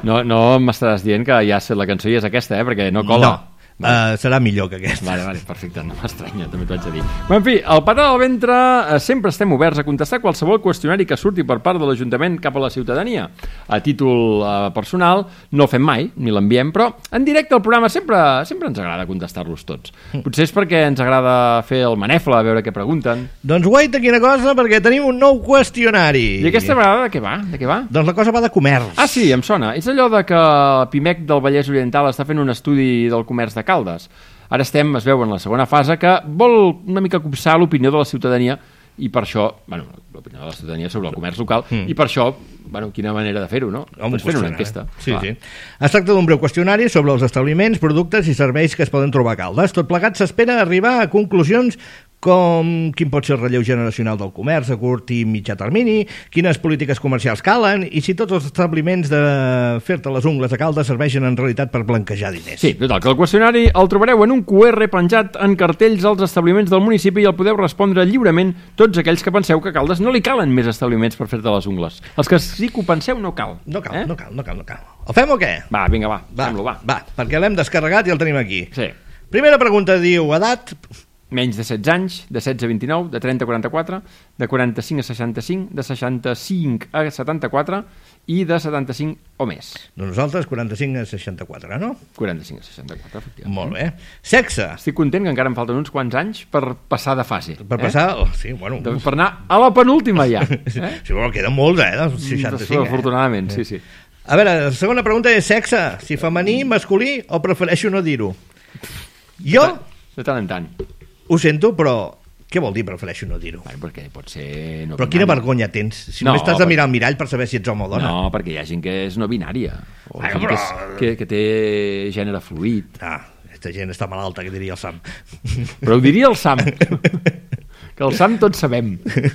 No m'estaràs dient que ja la cançó ja és aquesta, perquè no cola. No. Serà millor que aquesta. Vale, perfecte, no m'estranya, també t'ho haig de dir. En fi, al Patar del Ventre sempre estem oberts a contestar qualsevol qüestionari que surti per part de l'Ajuntament cap a la ciutadania. A títol personal no el fem mai, ni l'enviem, però en directe al programa sempre ens agrada contestar-los tots. Potser és perquè ens agrada fer el manefle, a veure què pregunten. Doncs guaita quina cosa, perquè tenim un nou qüestionari. I aquesta vegada de què va? Doncs la cosa va de comerç. Ah, sí, em sona. És allò de que Pimec del Vallès Oriental està fent un estudi del comerç de Caldes. Ara es veu en la segona fase que vol una mica copsar l'opinió de la ciutadania i per això, l'opinió de la ciutadania sobre el comerç local i per això, quina manera de fer-ho, no? Doncs fer una enquesta. Sí. Es tracta d'un breu qüestionari sobre els establiments, productes i serveis que es poden trobar a Caldes. Tot plegat s'espera arribar a conclusions com quin pot ser el relleu generacional del comerç a curt i mitjà termini, quines polítiques comercials calen i si tots els establiments de fer-te les ungles a Caldes serveixen en realitat per blanquejar diners. Sí, total, que el qüestionari el trobareu en un QR penjat en cartells als establiments del municipi i el podeu respondre lliurement tots aquells que penseu que a Caldes no li calen més establiments per fer-te les ungles. Els que sí que ho penseu no cal. No cal. El fem o què? Va, vinga, fem-lo, va. Va, perquè l'hem descarregat i el tenim aquí. Sí. Primera pregunta diu, edat... Menys de 16 anys, de 16 a 29, de 30 a 44, de 45 a 65, de 65 a 74 i de 75 o més. Nosaltres 45 a 64, no? 45 a 64, efectivament. Molt bé. Sexe. Estic content que encara em falten uns quants anys per passar de fase. Per passar, sí, bueno. Per anar a la penúltima ja. Sí, però queda molt, dels 65. Afortunadament, sí. A veure, la segona pregunta és sexe. Si femení, masculí o prefereixo no dir-ho? Jo... De tant en tant. Ho sento, però què vol dir prefereixo no dir-ho? Perquè pot ser no però quina vergonya tens? Si només t'has de mirar al mirall per saber si ets home o dona. No, perquè hi ha gent que és no binària. O que té gènere fluid. Aquesta gent està malalta, que diria el Sam. Però ho diria el Sam. Que el Sam tots sabem.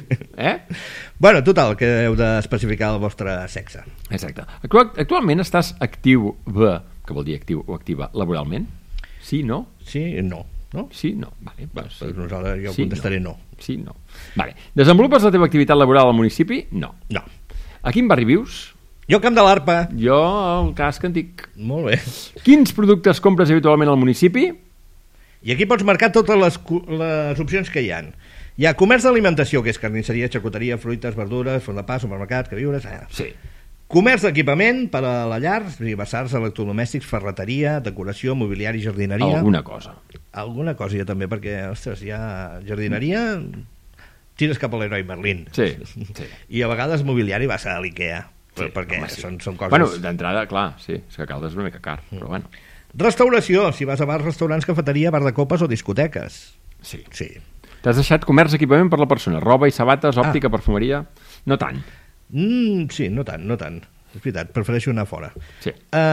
Bueno, total, que heu d'especificar el vostre sexe. Exacte. Actualment estàs actiu, que vol dir actiu o activa, laboralment? Sí, no? Sí, no. No? Sí, no. Vale, sí. Nosaltres jo contestaré no. Sí, no. Vale. Desenvolupes la teva activitat laboral al municipi? No. A quin barri vius? Jo Camp de l'Arpa. Jo al casc antic. Molt bé. Quins productes compres habitualment al municipi? I aquí pots marcar totes les opcions que hi ha. Hi ha comerç d'alimentació, que és carnisseria, xarcuteria, fruites, verdures, font de pa, supermercat, queviures... Sí. Comerç d'equipament per a la llar, vessars, electrodomèstics, ferreteria, decoració, mobiliari, jardineria... Alguna cosa jo també, perquè, ostres, hi ha jardineria... Tires cap a l'Heroi Merlin. Sí. I a vegades mobiliari vas a l'Ikea, perquè són coses... Bueno, d'entrada, clar, sí, és que Caldes és una mica car, però bueno. Restauració, si vas a bars, restaurants, cafeteria, bar de copes o discoteques. Sí. T'has deixat comerç d'equipament per la persona, roba i sabates, òptica, perfumeria... No tant. Sí, no tant. És veritat, prefereixo anar fora. Sí.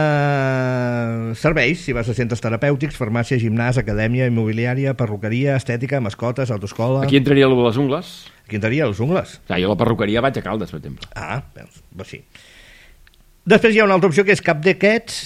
Serveis, si vas a centres terapèutics, farmàcia, gimnàs, acadèmia, immobiliària, perruqueria, estètica, mascotes, autoescola... Aquí entraria les ungles? Aquí entraria les ungles? Jo a la perruqueria vaig a Caldes, per exemple. Doncs sí. Després hi ha una altra opció que és cap d'aquests...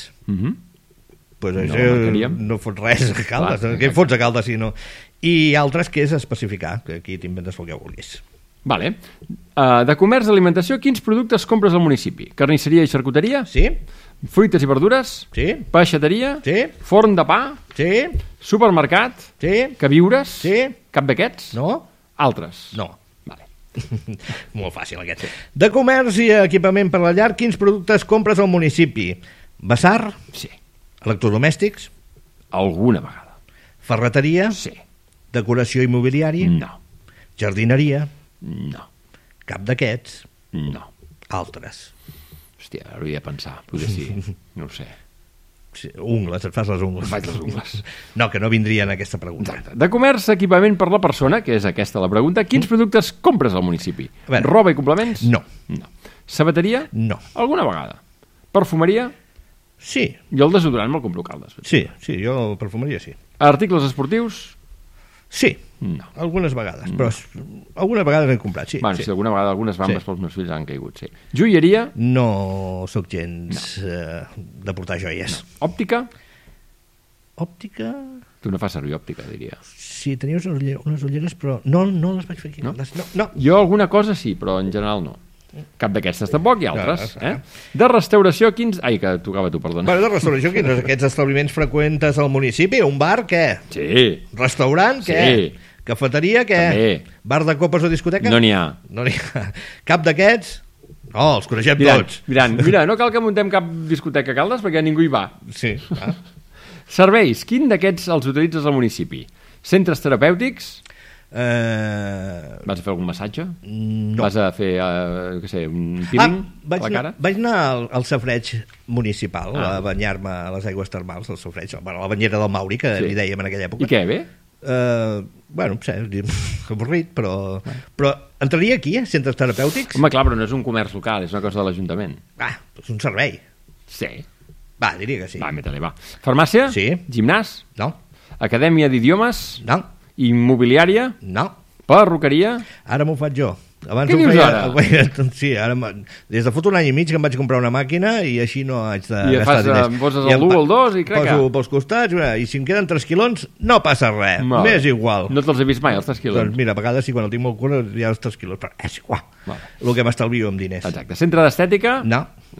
No fots res a Caldes. Què fots a Caldes si no? I altres que és especificar, que aquí t'inventes el que vulguis. Vale. De comerç d'alimentació, quins productes compres al municipi? Carnisseria i xarcuteria? Sí. Fruites i verdures? Sí. Peixateria? Sí. Forn de pa? Sí. Supermercat? Sí. Queviures? Sí. Cap d'aquests? No. Altres? No. Vale. Molt fàcil aquest. De comerç i equipament per la llar, quins productes compres al municipi? Vessar? Sí. Electrodomèstics? Alguna vegada. Ferreteria? Sí. Decoració immobiliari? No. Jardineria? No. Cap d'aquests? No. Altres? Hòstia, hauria de pensar, potser sí. No ho sé. Sí, ungles, et fas les ungles. Faig les ungles. No, que no vindria en aquesta pregunta. Exacte. De comerç, equipament per la persona, que és aquesta la pregunta, quins productes compres al municipi? Roba i complements? No. Sabateria? No. Alguna vegada. Perfumeria? Sí. Jo el desodorant me'l compro a Caldes. Sí, jo perfumeria sí. Articles esportius? Sí. No. Algunes vegades, però algunes vegades he comprat, sí. Bueno, sí, alguna vegada algunes bambes pels meus fills han caigut, sí. Joieria? No sóc gens de portar joies. Òptica? Òptica... Tu no fas servir òptica, diria. Sí, tenia unes ulleres, però no les vaig fer aquí. No? No. Jo alguna cosa sí, però en general no. Cap d'aquestes tampoc i altres. De restauració, quins... Ai, que tocava tu, perdona. Bueno, de restauració, quins aquests establiments freqüentes al municipi? Un bar, què? Sí. Restaurant, què? Sí. Cafeteria, què? També. Bar de copes o discoteca? No n'hi ha. No n'hi ha. Cap d'aquests? Oh, els coneixem tots. Mira, no cal que muntem cap discoteca a Caldes perquè ningú hi va. Sí. Serveis, quin d'aquests els utilitzes al municipi? Centres terapèutics? Vas a fer algun massatge? No. Vas a fer, què sé, un peeling a la cara? Vaig anar al safareig municipal a banyar-me a les aigües termals del safareig, a la banyera del Mauri, que li dèiem en aquella època. I què, bé? Bueno, sé, avorrit, però entraria aquí, centres terapèutics? Home, clar, però no és un comerç local, és una cosa de l'Ajuntament. És un servei. Sí. Va, diria que sí. Va, meta-li, va. Farmàcia? Sí. Gimnàs? No. Acadèmia d'idiomes? No. Immobiliària? No. Perruqueria? Ara m'ho faig jo. Abans Què dius ara? Sí, ara des de fot un any i mig que em vaig comprar una màquina i així no haig de gastar diners. I poses el 1 o el 2 i crec que... Poso pels costats i si em queden 3 quilons no passa res, m'és igual. No te'ls he vist mai, els 3 quilons? Doncs mira, a vegades sí, quan el tinc molt curt hi ha els 3 quilos, però és igual. El que m'estalvio amb diners. Exacte. Centre d'estètica? No.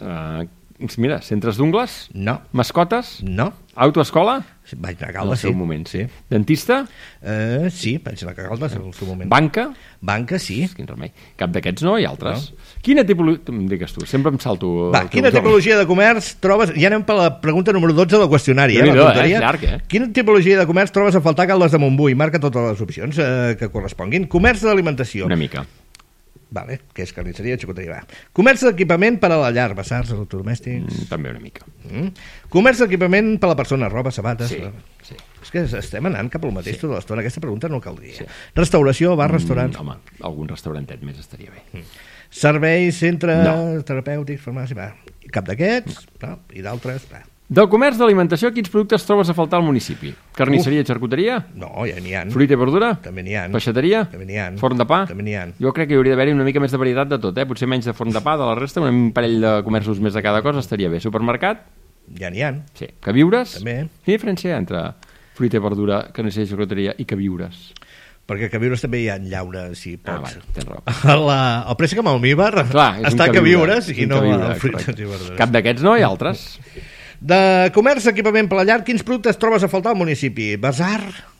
Mira, centres d'ungles? No. Mascotes? No. Autoescola? Vaig anar a Caldes, sí. En el seu moment, sí. Dentista? Sí, vaig anar a Caldes en el seu moment. Banca? Banca, sí. Quin remei. Cap d'aquests no i altres. No. Quina tipologia... Em digues tu, sempre em salto... Quina tipologia de comerç trobes... Ja anem per la pregunta número 12 del qüestionari. És llarg, Quina tipologia de comerç trobes a faltar a Caldes de Montbui? Marca totes les opcions que corresponguin. Comerç d'alimentació. Una mica. Vale, que és carnisseria, xocoteria. Comerç d'equipament per a la llar, basars, electrodomèstics... També una mica. Comerç d'equipament per a la persona, roba, sabates... Sí. És que estem anant cap al mateix tota l'estona. Aquesta pregunta no caldria. Sí. Restauració, bar, restaurants... Home, algun restaurantet més estaria bé. Serveis, centres terapèutics, farmàcia... Cap d'aquests, i d'altres... Del comerç d'alimentació, quins productes trobes a faltar al municipi? Carnisseria i xarcuteria? No, ja n'hi ha. Fruita i verdura? També n'hi ha. Peixateria? També n'hi ha. Forn de pa? També n'hi ha. Jo crec que hi hauria d'haver-hi una mica més de varietat de tot, potser menys de forn de pa, de la resta, un parell de comerços més de cada cosa estaria bé. Supermercat? Ja n'hi ha. Sí. Queviures? També. Quina diferència hi ha entre fruita i verdura, carnisseria i xarcuteria i queviures? Perquè queviures també hi ha llauna, si pots. Tens raó. El préssec amb almíbar està a queviures i no a fruites i verdures. Cap d'aquests no i altres? De comerç d'equipament per la llar, quins productes trobes a faltar al municipi? Basar?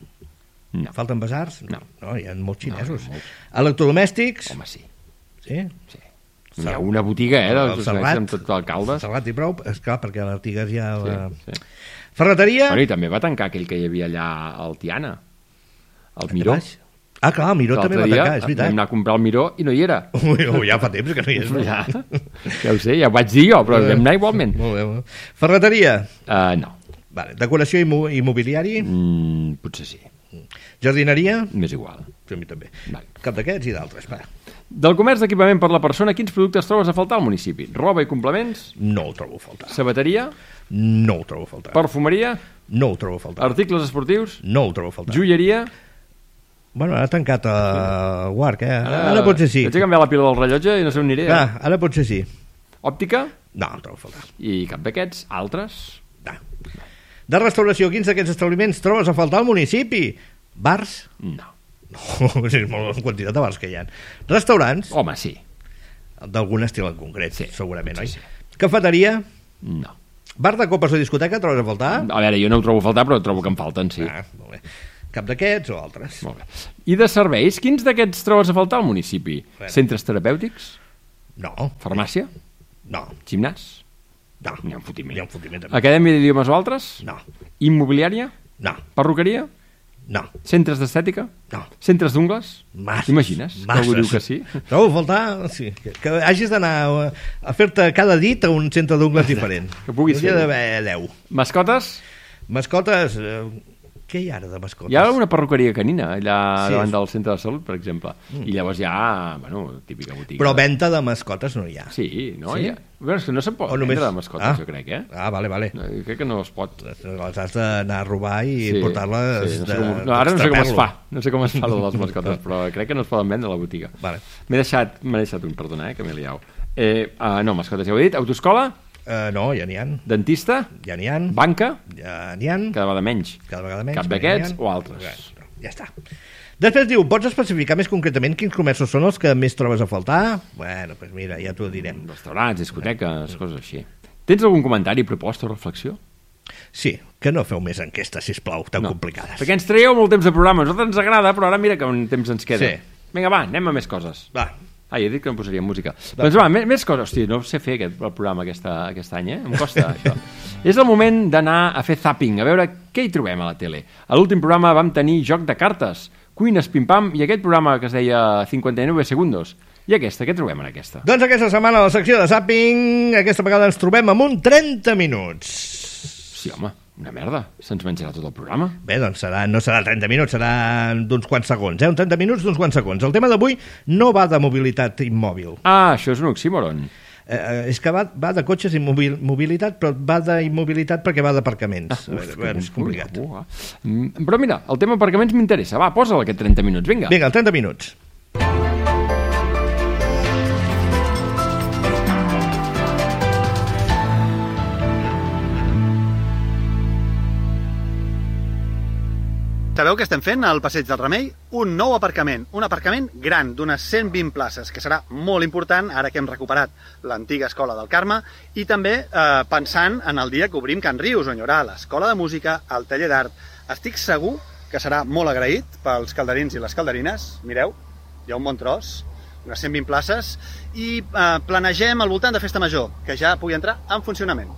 No. Falten basars? No. Hi ha molts xinesos. Electrodomèstics? Home, sí. Sí? Sí. Hi ha una botiga, el Serrat, amb tot Caldes. Serrat i prou, esclar, perquè a l'Artigas hi ha... Sí. Ferreteria? Bueno, i també va tancar aquell que hi havia allà al Tiana, el Miró. Ah, clar, el Miró també va tancar, és veritat. Vam anar a comprar el Miró i no hi era. Ja fa temps que no hi és. Ja ho sé, ja ho vaig dir jo, però vam anar igualment. Molt bé. Ferreteria? No. Vale. Decoració immobiliari? Potser sí. Jardineria? M'és igual. A mi també. Vale. Cap d'aquests i d'altres, va. Del comerç d'equipament per la persona, quins productes trobes a faltar al municipi? Roba i complements? No ho trobo a faltar. Sabateria? No ho trobo a faltar. Perfumeria? No ho trobo a faltar. Articles esportius? No ho trobo a faltar. Joieria? Bueno, ara ha tancat el Guarc, Ara potser sí. Vaig a canviar la pila del rellotge i no sé on aniré. Ara potser sí. Òptica? No ho trobo a faltar. I cap d'aquests? Altres? No. De restauració, quins d'aquests establiments trobes a faltar al municipi? Bars? No. És molt quantitat de bars que hi ha. Restaurants? Home, sí. D'algun estil en concret, segurament, oi? Sí. Cafeteria? No. Bar de copes o discoteca trobes a faltar? A veure, jo no ho trobo a faltar, però trobo que em falten, sí. Molt bé. Cap d'aquests o altres? Molt bé. I de serveis, quins d'aquests trobes a faltar al municipi? Centres terapèutics? No. Farmàcia? No. Gimnàs? No. N'hi ha un fotiment. També. Acadèmia d'idiomes o altres? No. Immobiliària? No. Perruqueria? No. Centres d'estètica? No. Centres d'ungles? Masses. T'imagines? Que algú diu que sí? Trobo a faltar, sí. Que hagis d'anar a fer-te cada dit a un centre d'ungles diferent. Que puguis fer. Hauria d'haver 10. Mascotes? Mascotes... Què hi ha ara de mascotes? Hi ha una perruqueria canina allà davant del centre de salut, per exemple. I llavors hi ha, típica botiga. Però venda de mascotes no hi ha. Sí, no hi ha. Bueno, és que no se'n pot vendre de mascotes, jo crec, Vale. No, jo crec que no es pot. Les has d'anar a robar i portar-les ara no sé com es fa. No sé com es fa de les mascotes, però crec que no es poden vendre a la botiga. Vale. M'he deixat un, perdona, que m'he liat. No, mascotes ja ho he dit. Autoescola? No, ja n'hi ha. Dentista? Ja n'hi ha. Banca? Ja n'hi ha. Cada vegada menys. Cada vegada menys. Cap d'aquests o altres? Ja està. Després diu, pots especificar més concretament quins comerços són els que més trobes a faltar? Bueno, doncs mira, ja t'ho direm. Restaurants, discoteques, coses així. Tens algun comentari, proposta o reflexió? Sí, que no feu més enquestes, sisplau, tan complicades. Perquè ens traieu molt temps de programa, a nosaltres ens agrada, però ara mira que un temps ens queda. Sí. Vinga, va, anem a més coses. Va. He dit que em posaria música. Doncs va, més coses. Hosti, no sé fer el programa aquest any, Em costa, això. És el moment d'anar a fer zapping, a veure què hi trobem a la tele. A l'últim programa vam tenir joc de cartes, cuines pim-pam, i aquest programa que es deia 59 segundos. I aquesta, què trobem en aquesta? Doncs aquesta setmana a la secció de zapping, aquesta vegada ens trobem amb un 30 minuts. Sí, home, una merda. Se'ns menjarà tot el programa. Bé, doncs no serà 30 minuts, serà d'uns quants segons, Un 30 minuts d'uns quants segons. El tema d'avui no va de mobilitat immòbil. Això és un oxímoron. És que va de cotxes i mobilitat, però va d'immobilitat perquè va d'aparcaments. És complicat. Però mira, el tema aparcaments m'interessa. Va, posa'l aquest 30 minuts, vinga. Vinga, el 30 minuts. Sabeu què estem fent al Passeig del Remei? Un nou aparcament, un aparcament gran d'unes 120 places, que serà molt important ara que hem recuperat l'antiga Escola del Carme i també pensant en el dia que obrim Can Rius, on hi haurà l'Escola de Música, el taller d'art. Estic segur que serà molt agraït pels calderins i les calderines. Mireu, hi ha un bon tros, unes 120 places, i planegem al voltant de Festa Major, que ja pugui entrar en funcionament.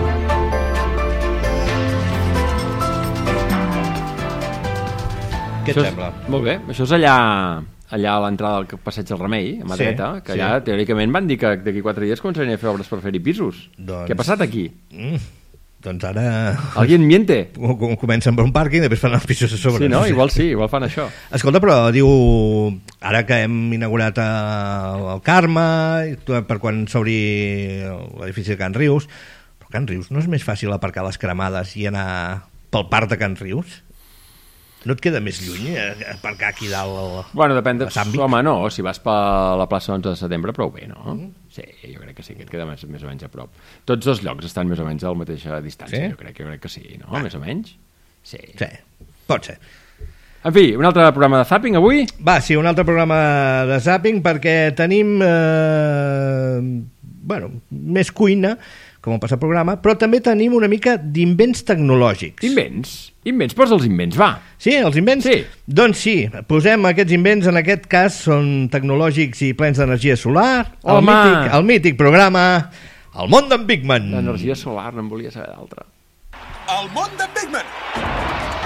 Què et sembla? Molt bé, això és allà a l'entrada del Passeig del Remei, a mà dreta, que allà teòricament van dir que d'aquí 4 dies començarien a fer obres per fer-hi pisos. Què ha passat aquí? Doncs ara... Alguien miente. Comencen per un pàrquing i després fan els pisos a sobre. Sí, no? Igual fan això. Escolta, però diu, ara que hem inaugurat el Carme, per quan s'obri l'edifici de Can Rius, però Can Rius no és més fàcil aparcar les cremades i anar pel parc de Can Rius? No et queda més lluny aparcar aquí dalt? Bueno, depèn de... Home, no, si vas per la plaça 11 de setembre, prou bé, no? Sí, jo crec que sí, que et queda més o menys a prop. Tots dos llocs estan més o menys a la mateixa distància, jo crec que sí, no? Més o menys? Sí, pot ser. En fi, un altre programa de zapping avui? Va, sí, un altre programa de zapping perquè tenim més cuina, com el passat programa, però també tenim una mica d'invents tecnològics. Invents? Invents? Posa els invents, va. Sí, els invents? Sí. Doncs sí, posem aquests invents, en aquest cas són tecnològics i plens d'energia solar. El mític programa El món d'en Bigman. L'energia solar, no en volia saber d'altra. El món d'en